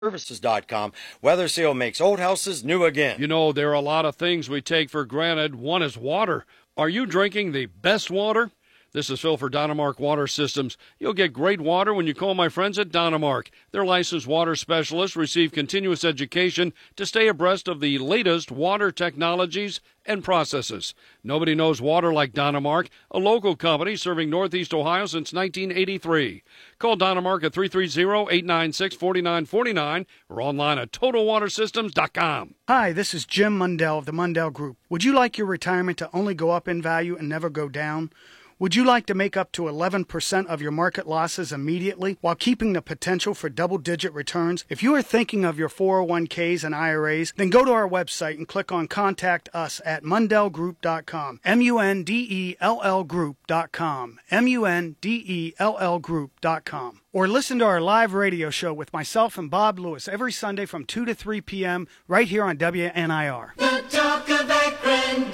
Services.com. Weather Seal makes old houses new again. You know, there are a lot of things we take for granted. One is water. Are you drinking the best water? This is Phil for Dynamark Water Systems. You'll get great water when you call my friends at Dynamark. Their licensed water specialists receive continuous education to stay abreast of the latest water technologies and processes. Nobody knows water like Dynamark, a local company serving Northeast Ohio since 1983. Call Dynamark at 330-896-4949 or online at TotalWaterSystems.com. Hi, this is Jim Mundell of the Mundell Group. Would you like your retirement to only go up in value and never go down? Would you like to make up to 11% of your market losses immediately while keeping the potential for double-digit returns? If you are thinking of your 401ks and IRAs, then go to our website and click on Contact Us at MundellGroup.com. MUNDELL Group.com. MUNDELL Group.com. Or listen to our live radio show with myself and Bob Lewis every Sunday from 2 to 3 p.m. right here on WNIR. The talk of Akron,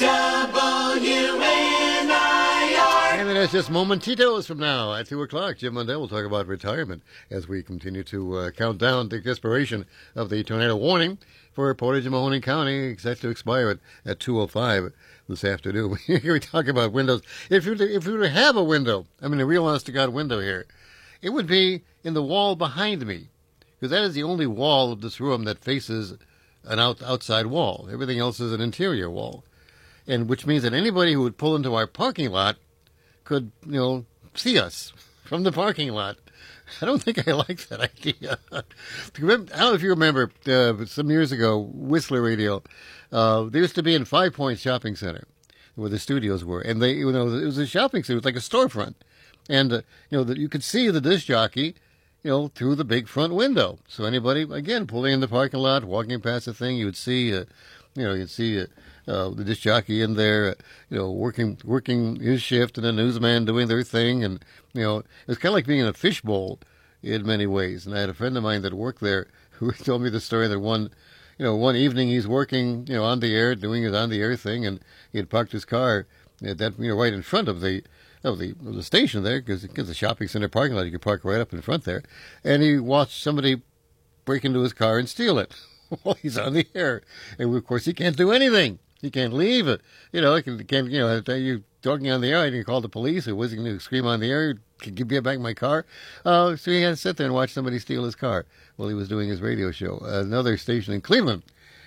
WNIR. And that's just momentitos from now at 2 o'clock. Jim Mundell will talk about retirement as we continue to count down the expiration of the tornado warning for Portage and Mahoning County, set to expire at 2:05 this afternoon. Here we talk about windows. If you were to have a window, I mean a real honest-to-God window here, it would be in the wall behind me, because that is the only wall of this room that faces an outside wall. Everything else is an interior wall, and which means that anybody who would pull into our parking lot could, see us from the parking lot. I don't think I like that idea. I don't know if you remember, some years ago, Whistler Radio, there used to be in Five Points Shopping Center, where the studios were, and it was a shopping center, it was like a storefront, and you could see the disc jockey, through the big front window. So anybody, again, pulling in the parking lot, walking past the thing, you would see, the disc jockey in there, working his shift, and the newsman doing their thing, and it was kind of like being in a fishbowl in many ways. And I had a friend of mine that worked there who told me the story that one evening he's working, on the air, doing his on the air thing, and he had parked his car at that, right in front of the station there, because the shopping center parking lot, you could park right up in front there, and he watched somebody break into his car and steal it. Well, he's on the air, and of course he can't do anything. He can't leave it. You're talking on the air, I can call the police. Who was going to scream on the air? Can you get back my car? So he had to sit there and watch somebody steal his car while he was doing his radio show. Another station in Cleveland,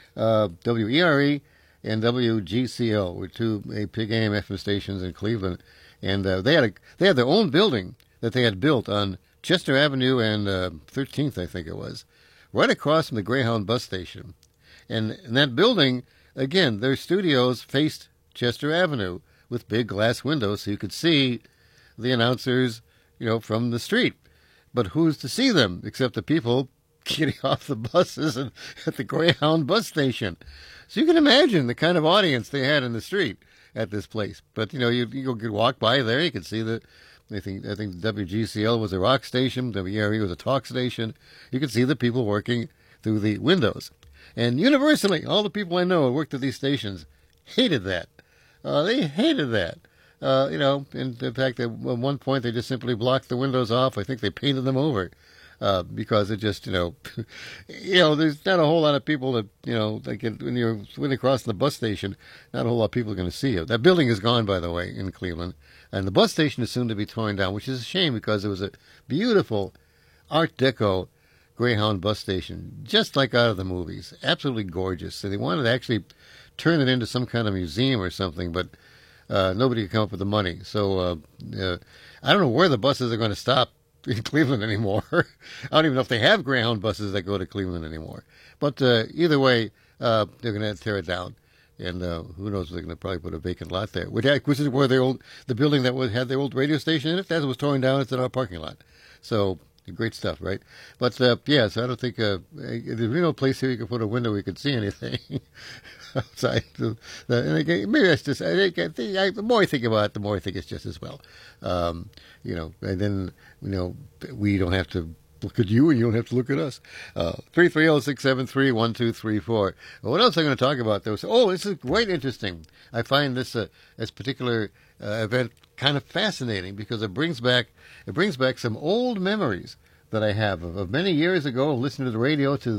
WERE and WGCL were two big AM FM stations in Cleveland, and they had their own building that they had built on Chester Avenue and 13th, I think it was, right across from the Greyhound bus station. And in that building, again, their studios faced Chester Avenue with big glass windows so you could see the announcers, from the street. But who's to see them except the people getting off the buses at the Greyhound bus station? So you can imagine the kind of audience they had in the street at this place. But, you could walk by there, you could see I think WGCL was a rock station, WERE was a talk station. You could see the people working through the windows. And universally, all the people I know who worked at these stations hated that. They hated that. In fact, at one point they just simply blocked the windows off. I think they painted them over because it just, there's not a whole lot of people that, when you're crossing the bus station, not a whole lot of people are going to see you. That building is gone, by the way, in Cleveland. And the bus station is soon to be torn down, which is a shame because it was a beautiful Art Deco Greyhound bus station, just like out of the movies. Absolutely gorgeous. So they wanted to actually turn it into some kind of museum or something, but nobody could come up with the money. So I don't know where the buses are going to stop in Cleveland anymore. I don't even know if they have Greyhound buses that go to Cleveland anymore. But either way, they're going to tear it down. And who knows, they're going to probably put a vacant lot there, which is where the building that had the old radio station in it, that was torn down. It's in our parking lot. So great stuff, right? But, so I don't think there's no place here you can put a window where you can see anything outside. And again, maybe that's just, the more I think about it, the more I think it's just as well. And then, we don't have to look at you and you don't have to look at us. 330-673-1234. What else am I going to talk about, though? This is quite interesting. I find this particular event kind of fascinating because it brings back some old memories that I have of many years ago, listening to the radio to